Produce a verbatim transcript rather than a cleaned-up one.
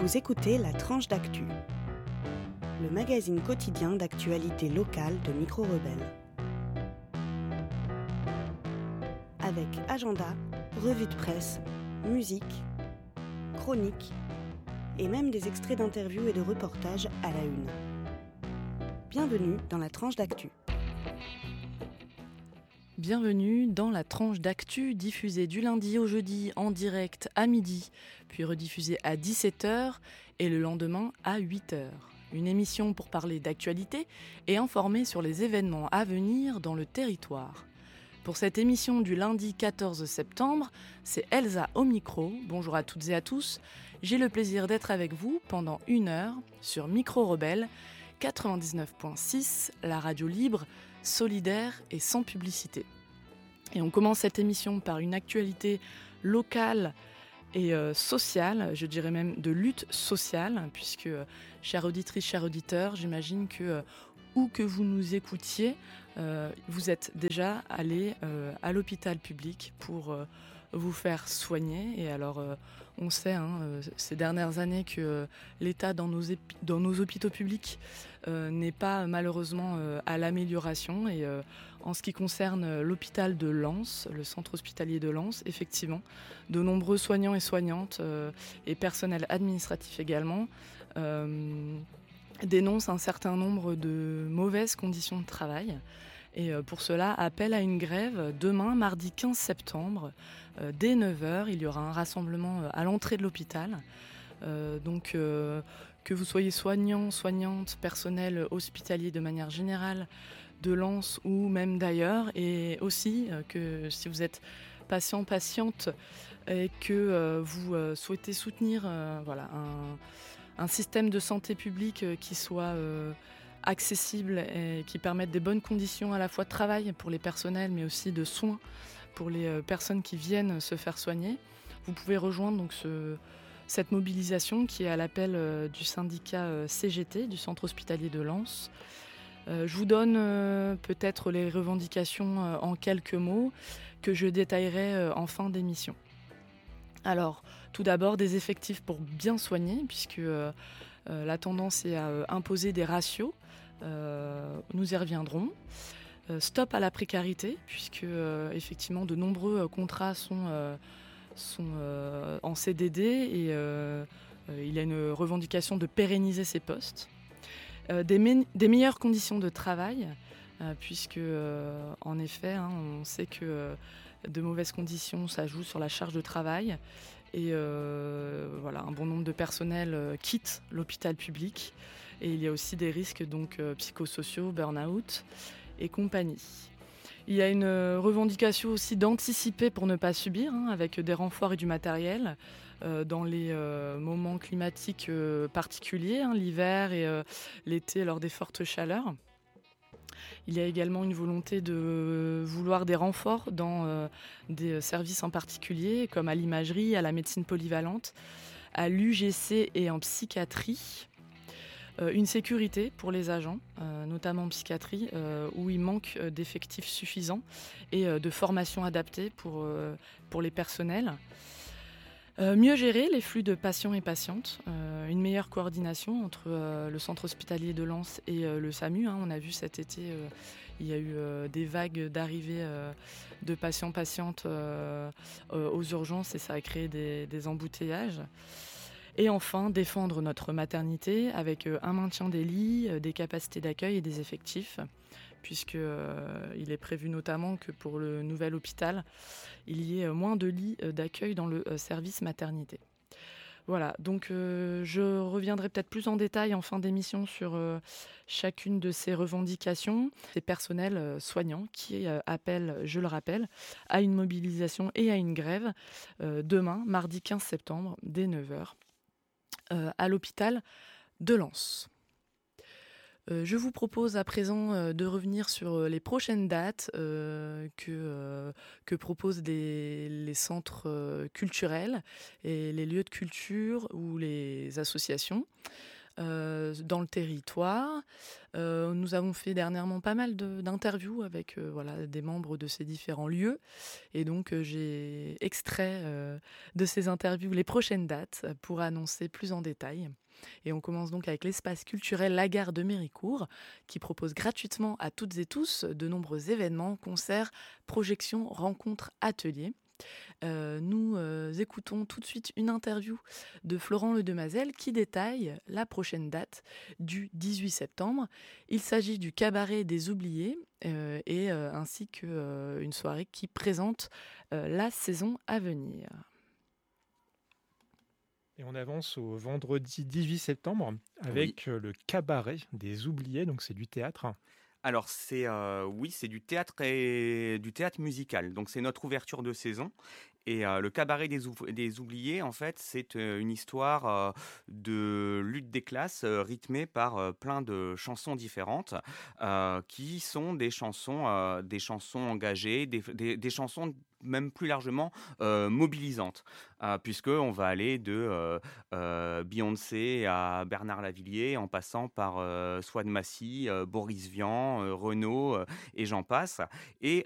Vous écoutez La Tranche d'Actu, le magazine quotidien d'actualité locale de Micro Rebelle. Avec agenda, revue de presse, musique, chroniques et même des extraits d'interviews et de reportages à la une. Bienvenue dans La Tranche d'Actu. Bienvenue dans La Tranche d'Actu, diffusée du lundi au jeudi en direct à midi, puis rediffusée à dix-sept heures et le lendemain à huit heures. Une émission pour parler d'actualité et informer sur les événements à venir dans le territoire. Pour cette émission du lundi quatorze septembre, c'est Elsa au micro. Bonjour à toutes et à tous. J'ai le plaisir d'être avec vous pendant une heure sur Micro Rebelle quatre-vingt-dix-neuf virgule six, la radio libre, solidaire et sans publicité. Et on commence cette émission par une actualité locale et euh, sociale, je dirais même de lutte sociale, puisque, euh, chère auditrice, chers auditeurs, j'imagine que euh, où que vous nous écoutiez, euh, vous êtes déjà allé euh, à l'hôpital public pour euh, vous faire soigner. Et alors, euh, on sait hein, euh, ces dernières années que euh, l'état dans nos, épi- dans nos hôpitaux publics euh, n'est pas malheureusement euh, à l'amélioration. Et euh, en ce qui concerne euh, l'hôpital de Lens, le centre hospitalier de Lens, effectivement, de nombreux soignants et soignantes euh, et personnel administratif également euh, dénoncent un certain nombre de mauvaises conditions de travail. Et pour cela, appel à une grève demain, mardi quinze septembre, euh, dès neuf heures. Il y aura un rassemblement à l'entrée de l'hôpital. Euh, donc, euh, que vous soyez soignant, soignante, personnel hospitalier de manière générale, de Lens ou même d'ailleurs. Et aussi euh, que si vous êtes patient, patiente et que euh, vous euh, souhaitez soutenir euh, voilà, un, un système de santé publique euh, qui soit... Euh, accessibles et qui permettent des bonnes conditions à la fois de travail pour les personnels mais aussi de soins pour les personnes qui viennent se faire soigner. Vous pouvez rejoindre donc ce, cette mobilisation qui est à l'appel du syndicat C G T, du centre hospitalier de Lens. Euh, je vous donne euh, peut-être les revendications euh, en quelques mots que je détaillerai euh, en fin d'émission. Alors, tout d'abord, des effectifs pour bien soigner, puisque euh, euh, la tendance est à euh, imposer des ratios. Euh, nous y reviendrons. Euh, stop à la précarité, puisque euh, effectivement de nombreux euh, contrats sont, euh, sont euh, en C D D et euh, euh, il y a une revendication de pérenniser ces postes. Euh, des, me- des meilleures conditions de travail, euh, puisque euh, en effet, hein, on sait que euh, de mauvaises conditions, ça joue sur la charge de travail. Et euh, voilà, un bon nombre de personnels euh, quittent l'hôpital public. Et il y a aussi des risques donc, euh, psychosociaux, burn-out et compagnie. Il y a une euh, revendication aussi d'anticiper pour ne pas subir, hein, avec des renforts et du matériel euh, dans les euh, moments climatiques euh, particuliers, hein, l'hiver et euh, l'été lors des fortes chaleurs. Il y a également une volonté de vouloir des renforts dans euh, des services en particulier, comme à l'imagerie, à la médecine polyvalente, à l'U G C et en psychiatrie. Euh, une sécurité pour les agents, euh, notamment en psychiatrie, euh, où il manque euh, d'effectifs suffisants et euh, de formation adaptée pour, euh, pour les personnels. Euh, mieux gérer les flux de patients et patientes, euh, une meilleure coordination entre euh, le centre hospitalier de Lens et euh, le SAMU. Hein. On a vu cet été, euh, il y a eu euh, des vagues d'arrivée euh, de patients-patientes euh, euh, aux urgences et ça a créé des, des embouteillages. Et enfin, défendre notre maternité avec euh, un maintien des lits, euh, des capacités d'accueil et des effectifs, puisqu'il euh, est prévu notamment que pour le nouvel hôpital, il y ait moins de lits d'accueil dans le service maternité. Voilà, donc euh, je reviendrai peut-être plus en détail en fin d'émission sur euh, chacune de ces revendications. Ces personnels euh, soignants qui euh, appellent, je le rappelle, à une mobilisation et à une grève euh, demain, mardi quinze septembre, dès neuf heures, euh, à l'hôpital de Lens. Euh, je vous propose à présent euh, de revenir sur euh, les prochaines dates euh, que, euh, que proposent les, les centres euh, culturels et les lieux de culture ou les associations. euh, dans le territoire. Euh, nous avons fait dernièrement pas mal de- d'interviews avec euh, voilà, des membres de ces différents lieux. Et donc, euh, j'ai extrait euh, de ces interviews les prochaines dates pour annoncer plus en détail. Et on commence donc avec l'espace culturel La Gare de Méricourt, qui propose gratuitement à toutes et tous de nombreux événements, concerts, projections, rencontres, ateliers. Euh, nous euh, écoutons tout de suite une interview de Florent Ledemazel qui détaille la prochaine date du dix-huit septembre. Il s'agit du Cabaret des Oubliés euh, et euh, ainsi qu'une euh, soirée qui présente euh, la saison à venir. Et on avance au vendredi dix-huit septembre avec oui. le Cabaret des Oubliés, donc c'est du théâtre. Alors c'est euh, oui, c'est du théâtre et du théâtre musical. Donc c'est notre ouverture de saison. Et euh, le Cabaret des, Ou- des Oubliés, en fait, c'est euh, une histoire euh, de lutte des classes euh, rythmée par euh, plein de chansons différentes, euh, qui sont des chansons, euh, des chansons engagées, des, des, des chansons même plus largement euh, mobilisantes, euh, puisqu'on va aller de euh, euh, Beyoncé à Bernard Lavilliers, en passant par euh, Swan Massy, euh, Boris Vian, euh, Renaud, euh, et j'en passe. Et